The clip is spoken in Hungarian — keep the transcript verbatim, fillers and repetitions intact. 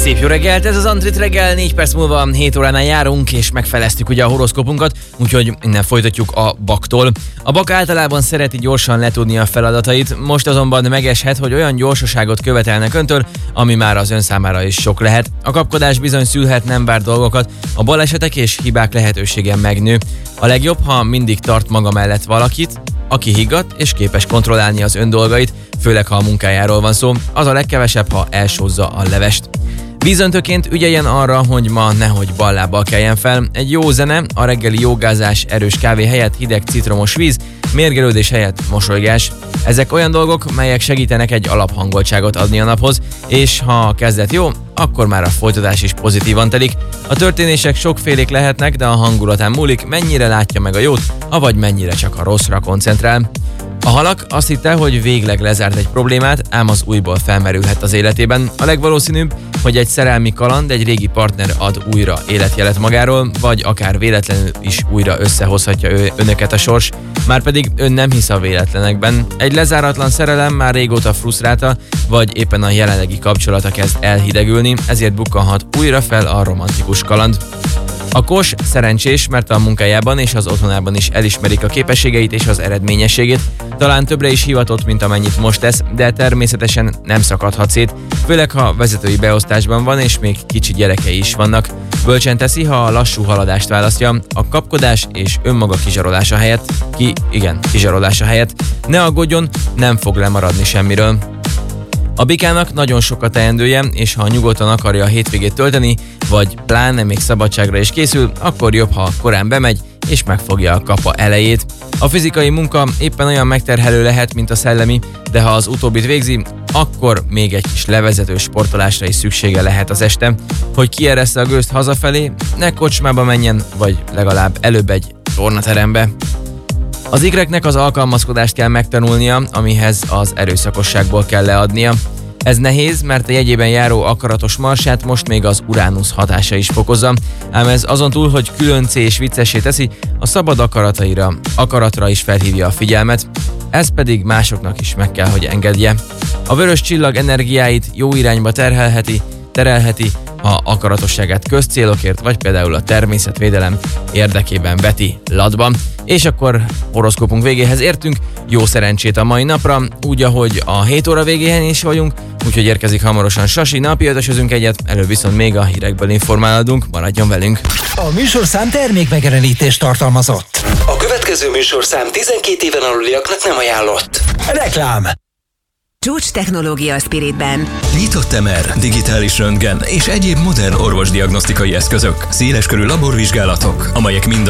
Szép jó reggelt, ez az Antrit reggel, négy perc múlva hét óránál járunk, és megfeleztük ugye a horoszkópunkat, úgyhogy innen folytatjuk a baktól. A bak általában szereti gyorsan letudni a feladatait, most azonban megeshet, hogy olyan gyorsaságot követelnek öntől, ami már az ön számára is sok lehet. A kapkodás bizony szülhet nem várt dolgokat, a balesetek és hibák lehetősége megnő. A legjobb, ha mindig tart maga mellett valakit, aki higgadt és képes kontrollálni az ön dolgait, főleg ha a munkájáról van szó, az a legkevesebb, ha elsózza a levest. Vízöntőként ügyeljen arra, hogy ma nehogy ballábbal keljen fel. Egy jó zene, a reggeli jogázás, erős kávé helyett hideg citromos víz, mérgelődés helyett mosolygás. Ezek olyan dolgok, melyek segítenek egy alaphangoltságot adni a naphoz, és ha a kezdet jó, akkor már a folytatás is pozitívan telik. A történések sokfélék lehetnek, de a hangulatán múlik, mennyire látja meg a jót, avagy mennyire csak a rosszra koncentrál. A halak azt hitte, hogy végleg lezárt egy problémát, ám az újból felmerülhet az életében. A legvalószínűbb, hogy egy szerelmi kaland, egy régi partner ad újra életjelet magáról, vagy akár véletlenül is újra összehozhatja ő, önöket a sors, márpedig ön nem hisz a véletlenekben. Egy lezáratlan szerelem már régóta frusztrálta, vagy éppen a jelenlegi kapcsolata kezd elhidegülni, ezért bukkanhat újra fel a romantikus kaland. A kos szerencsés, mert a munkájában és az otthonában is elismerik a képességeit és az eredményességét. Talán többre is hivatott, mint amennyit most tesz, de természetesen nem szakadhat szét, főleg ha vezetői beosztásban van és még kicsi gyerekei is vannak. Bölcsen teszi, ha a lassú haladást választja, a kapkodás és önmaga kizsarolása helyett, ki, igen, kizsarolása helyett. Ne aggódjon, nem fog lemaradni semmiről. A bikának nagyon sok a teendője, és ha nyugodtan akarja a hétvégét tölteni, vagy pláne még szabadságra is készül, akkor jobb, ha korán bemegy, és megfogja a kapa elejét. A fizikai munka éppen olyan megterhelő lehet, mint a szellemi, de ha az utóbbit végzi, akkor még egy kis levezető sportolásra is szüksége lehet az este, hogy kieressze a gőzt hazafelé, ne kocsmába menjen, vagy legalább előbb egy tornaterembe. Az ikreknek az alkalmazkodást kell megtanulnia, amihez az erőszakosságból kell leadnia. Ez nehéz, mert a jegyében járó akaratos marsát most még az Uránusz hatása is fokozza, ám ez azon túl, hogy különcé és viccessé teszi, a szabad akarataira, akaratra is felhívja a figyelmet, ez pedig másoknak is meg kell, hogy engedje. A vörös csillag energiáit jó irányba terhelheti, terelheti, ha akaratosságát közcélokért, vagy például a természetvédelem érdekében veti latban. És akkor horoszkópunk végéhez értünk, jó szerencsét a mai napra, úgy ahogy a hét óra végén is vagyunk, úgyhogy érkezik hamarosan Sasi, napi ötösözünk egyet, előbb viszont még a hírekből informálódunk, maradjon velünk! A műsorszám termék megjelenítést tartalmazott. A következő műsorszám tizenkét éven aluliaknak nem ajánlott. Reklám. Csúcs technológia a Spiritben. Nyitott em er, digitális röntgen és egyéb modern orvosdiagnosztikai eszközök, széleskörű laborvizsgálatok, amelyek mind